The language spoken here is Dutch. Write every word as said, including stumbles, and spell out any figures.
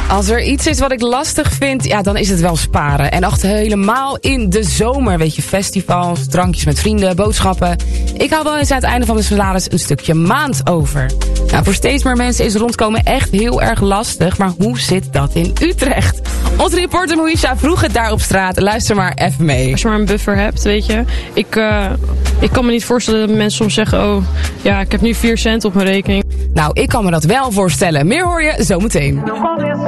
Als er iets is wat ik lastig vind, ja, dan is het wel sparen. En achter helemaal in de zomer, weet je, festivals, drankjes met vrienden, boodschappen. Ik hou wel eens aan het einde van mijn salaris een stukje maand over. Nou, voor steeds meer mensen is rondkomen echt heel erg lastig. Maar hoe zit dat in Utrecht? Onze reporter Moesha vroeg het daar op straat. Luister maar even mee. Als je maar een buffer hebt, weet je. Ik, uh, ik kan me niet voorstellen dat mensen soms zeggen, oh, ja, ik heb nu vier cent op mijn rekening. Nou, ik kan me dat wel voorstellen. Meer hoor je zometeen.